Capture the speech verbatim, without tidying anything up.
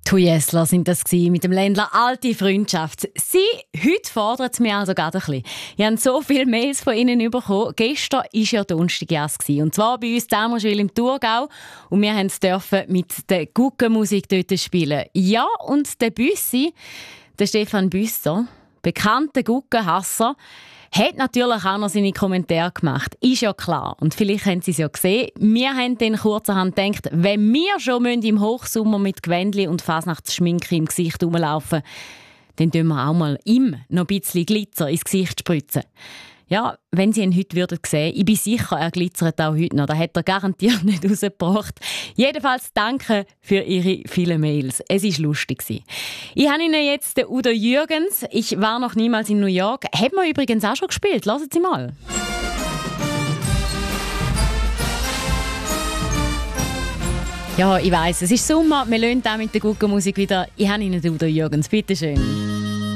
Die Jessler sind das gewesen, mit dem Ländler «Alte Freundschaft». Sie, heute fordern sie mich also gerade ein bisschen. Ich habe so viele Mails von ihnen bekommen. Gestern war ja Donnerstag und zwar bei uns in Damerschwil im Thurgau. Und wir durften mit der Guggenmusik dort spielen. Ja, und der Büssi, der Stefan Büsser, bekannter Guggenhasser, hat natürlich auch noch seine Kommentare gemacht. Ist ja klar. Und vielleicht haben Sie es ja gesehen. Wir haben dann kurzerhand gedacht, wenn wir schon im Hochsommer mit Gewändli und Fasnachtsschminke im Gesicht rumlaufen, dann tun wir auch mal ihm noch ein bisschen Glitzer ins Gesicht spritzen. Ja, wenn Sie ihn heute würden sehen, ich bin sicher, er glitzert auch heute noch. Das hat er garantiert nicht rausgebracht. Jedenfalls danke für Ihre vielen Mails. Es war lustig. Ich habe Ihnen jetzt den Udo Jürgens. Ich war noch niemals in New York. Hat man übrigens auch schon gespielt. Hören Sie mal. Ja, ich weiss, es ist Sommer. Wir lassen auch mit der Guggenmusik wieder. Ich habe Ihnen den Udo Jürgens. Bitte schön.